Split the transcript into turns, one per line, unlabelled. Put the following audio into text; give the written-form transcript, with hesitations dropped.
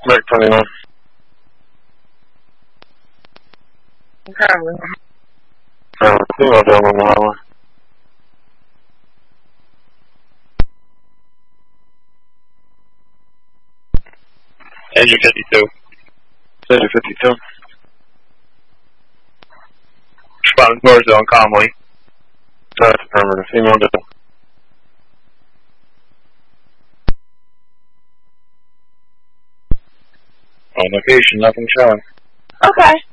Mark 21.
Okay.
Female down on the highway.
Engine 52.
Engine 52.
Responding to Zone Comley.
That's affirmative. Female down.
On location, nothing showing.
Okay.